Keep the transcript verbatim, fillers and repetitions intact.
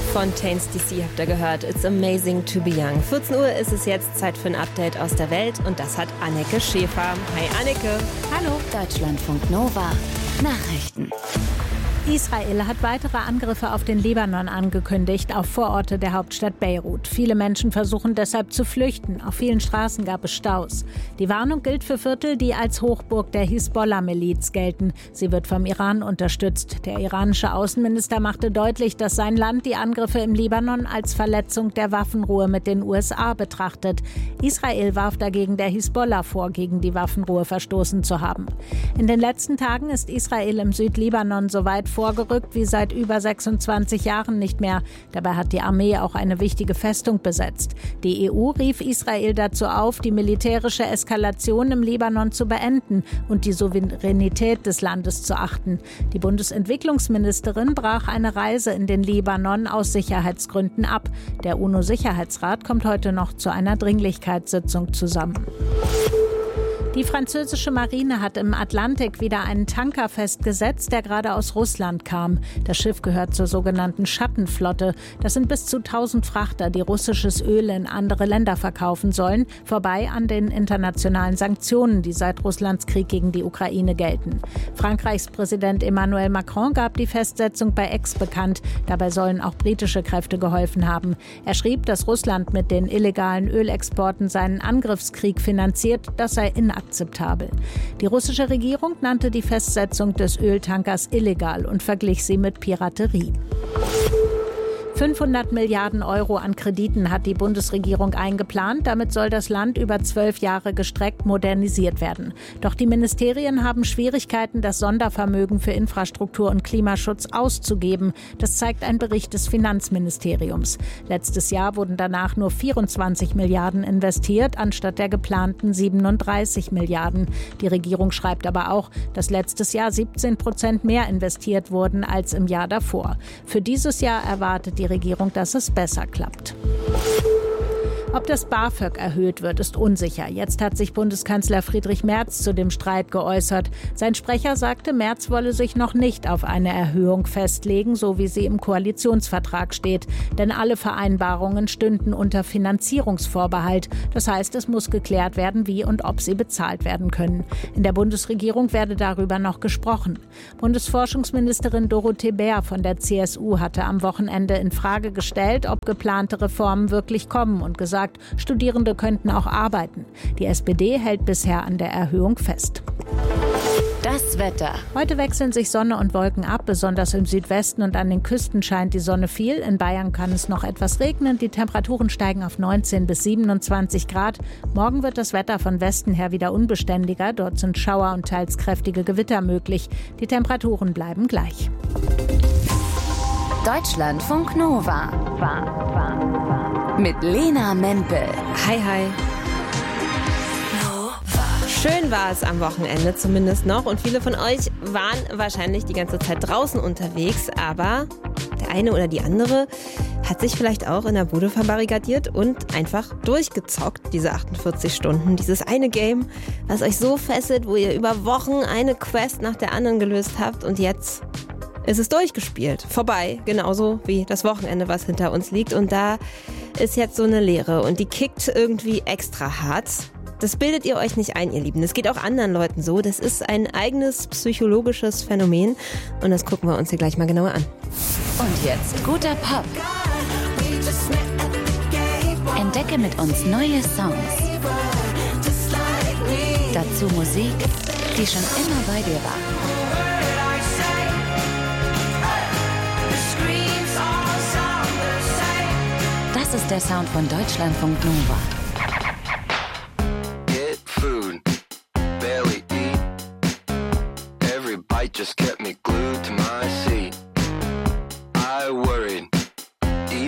Fontaines D C habt ihr gehört. It's amazing to be young. vierzehn Uhr ist es jetzt, Zeit für ein Update aus der Welt und das hat Anneke Schäfer. Hi Anneke. Hallo. Deutschlandfunk Nova. Nachrichten. Israel hat weitere Angriffe auf den Libanon angekündigt, auf Vororte der Hauptstadt Beirut. Viele Menschen versuchen deshalb zu flüchten. Auf vielen Straßen gab es Staus. Die Warnung gilt für Viertel, die als Hochburg der Hisbollah-Miliz gelten. Sie wird vom Iran unterstützt. Der iranische Außenminister machte deutlich, dass sein Land die Angriffe im Libanon als Verletzung der Waffenruhe mit den U S A betrachtet. Israel warf dagegen der Hisbollah vor, gegen die Waffenruhe verstoßen zu haben. In den letzten Tagen ist Israel im Südlibanon so weit vorgerückt wie seit über sechsundzwanzig Jahren nicht mehr. Dabei hat die Armee auch eine wichtige Festung besetzt. Die E U rief Israel dazu auf, die militärische Eskalation im Libanon zu beenden und die Souveränität des Landes zu achten. Die Bundesentwicklungsministerin brach eine Reise in den Libanon aus Sicherheitsgründen ab. Der UNO-Sicherheitsrat kommt heute noch zu einer Dringlichkeitssitzung zusammen. Die französische Marine hat im Atlantik wieder einen Tanker festgesetzt, der gerade aus Russland kam. Das Schiff gehört zur sogenannten Schattenflotte. Das sind bis zu tausend Frachter, die russisches Öl in andere Länder verkaufen sollen, vorbei an den internationalen Sanktionen, die seit Russlands Krieg gegen die Ukraine gelten. Frankreichs Präsident Emmanuel Macron gab die Festsetzung bei X bekannt. Dabei sollen auch britische Kräfte geholfen haben. Er schrieb, dass Russland mit den illegalen Ölexporten seinen Angriffskrieg finanziert. Das sei inakzeptabel. Akzeptabel. Die russische Regierung nannte die Festsetzung des Öltankers illegal und verglich sie mit Piraterie. fünfhundert Milliarden Euro an Krediten hat die Bundesregierung eingeplant. Damit soll das Land über zwölf Jahre gestreckt modernisiert werden. Doch die Ministerien haben Schwierigkeiten, das Sondervermögen für Infrastruktur und Klimaschutz auszugeben. Das zeigt ein Bericht des Finanzministeriums. Letztes Jahr wurden danach nur vierundzwanzig Milliarden investiert, anstatt der geplanten siebenunddreißig Milliarden. Die Regierung schreibt aber auch, dass letztes Jahr siebzehn Prozent mehr investiert wurden als im Jahr davor. Für dieses Jahr erwartet die Regierung, dass es besser klappt. Ob das BAföG erhöht wird, ist unsicher. Jetzt hat sich Bundeskanzler Friedrich Merz zu dem Streit geäußert. Sein Sprecher sagte, Merz wolle sich noch nicht auf eine Erhöhung festlegen, so wie sie im Koalitionsvertrag steht. Denn alle Vereinbarungen stünden unter Finanzierungsvorbehalt. Das heißt, es muss geklärt werden, wie und ob sie bezahlt werden können. In der Bundesregierung werde darüber noch gesprochen. Bundesforschungsministerin Dorothee Bär von der C S U hatte am Wochenende in Frage gestellt, ob geplante Reformen wirklich kommen und gesagt, Studierende könnten auch arbeiten. Die S P D hält bisher an der Erhöhung fest. Das Wetter. Heute wechseln sich Sonne und Wolken ab. Besonders im Südwesten und an den Küsten scheint die Sonne viel. In Bayern kann es noch etwas regnen. Die Temperaturen steigen auf neunzehn bis siebenundzwanzig Grad. Morgen wird das Wetter von Westen her wieder unbeständiger. Dort sind Schauer und teils kräftige Gewitter möglich. Die Temperaturen bleiben gleich. Deutschlandfunk Nova. Mit Lena Mempel. Hi, hi. Schön war es am Wochenende zumindest noch und viele von euch waren wahrscheinlich die ganze Zeit draußen unterwegs, aber der eine oder die andere hat sich vielleicht auch in der Bude verbarrikadiert und einfach durchgezockt, diese achtundvierzig Stunden. Dieses eine Game, was euch so fesselt, wo ihr über Wochen eine Quest nach der anderen gelöst habt und jetzt ist es durchgespielt. Vorbei, genauso wie das Wochenende, was hinter uns liegt. Und da ist jetzt so eine Leere und die kickt irgendwie extra hart. Das bildet ihr euch nicht ein, ihr Lieben. Das geht auch anderen Leuten so. Das ist ein eigenes psychologisches Phänomen. Und das gucken wir uns hier gleich mal genauer an. Und jetzt guter Pop. Entdecke mit uns neue Songs. Dazu Musik, die schon immer bei dir war. Das ist der Sound von Deutschlandfunk Nova. Get food, barely eat. Every bite just kept